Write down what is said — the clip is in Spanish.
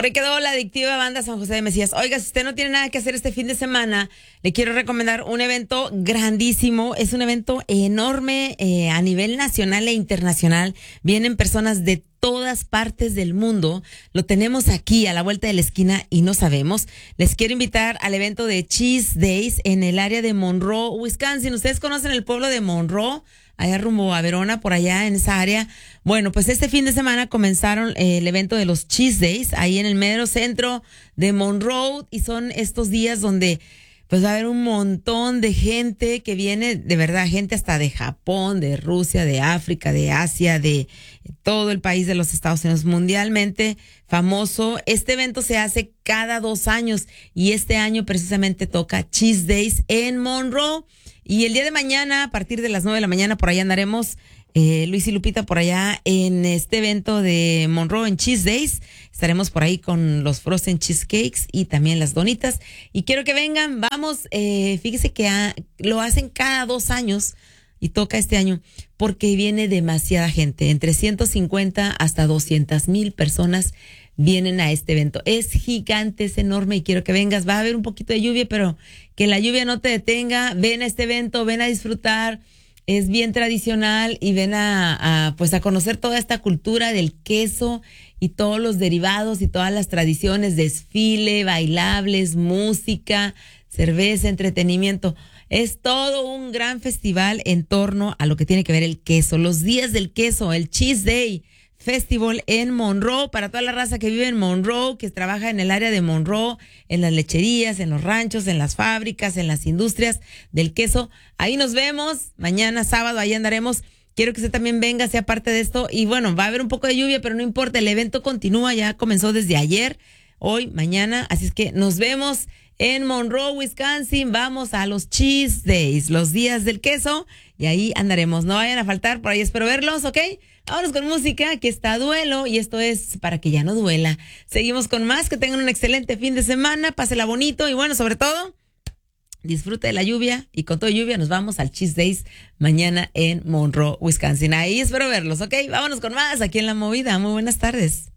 Por ahí quedó la adictiva banda San José de Mesías. Oiga, si usted no tiene nada que hacer este fin de semana, le quiero recomendar un evento grandísimo. Es un evento enorme a nivel nacional e internacional. Vienen personas de todas partes del mundo. Lo tenemos aquí a la vuelta de la esquina y no sabemos. Les quiero invitar al evento de Cheese Days en el área de Monroe, Wisconsin. ¿Ustedes conocen el pueblo de Monroe? Allá rumbo a Verona, por allá en esa área. Bueno, pues este fin de semana comenzaron el evento de los Cheese Days, ahí en el mero centro de Monroe, y son estos días donde pues va a haber un montón de gente que viene, de verdad, gente hasta de Japón, de Rusia, de África, de Asia, de todo el país de los Estados Unidos, mundialmente famoso. Este evento se hace cada 2 años y este año precisamente toca Cheese Days en Monroe. Y el día de mañana, a partir de las 9 de la mañana, por allá andaremos, Luis y Lupita, por allá en este evento de Monroe en Cheese Days. Estaremos por ahí con los Frozen Cheesecakes y también las donitas. Y quiero que vengan, vamos, fíjese que lo hacen cada 2 años y toca este año porque viene demasiada gente, entre 150 hasta 200,000 personas vienen a este evento. Es gigante, es enorme y quiero que vengas. Va a haber un poquito de lluvia, pero que la lluvia no te detenga. Ven a este evento, ven a disfrutar. Es bien tradicional y ven pues a conocer toda esta cultura del queso y todos los derivados y todas las tradiciones, desfile, bailables, música, cerveza, entretenimiento. Es todo un gran festival en torno a lo que tiene que ver el queso. Los días del queso, el Cheese Day Festival en Monroe, para toda la raza que vive en Monroe, que trabaja en el área de Monroe, en las lecherías, en los ranchos, en las fábricas, en las industrias del queso. Ahí nos vemos, mañana sábado, ahí andaremos. Quiero que usted también venga, sea parte de esto. Y bueno, va a haber un poco de lluvia, pero no importa, el evento continúa, ya comenzó desde ayer, hoy, mañana, así es que nos vemos en Monroe, Wisconsin. Vamos a los Cheese Days, los días del queso, y ahí andaremos. No vayan a faltar, por ahí espero verlos, ¿ok? Vámonos con música, que está Duelo, y esto es para que ya no duela. Seguimos con más, que tengan un excelente fin de semana, pásela bonito, y bueno, sobre todo, disfrute de la lluvia, y con toda lluvia nos vamos al Cheese Days mañana en Monroe, Wisconsin. Ahí espero verlos, ¿ok? Vámonos con más, aquí en La Movida. Muy buenas tardes.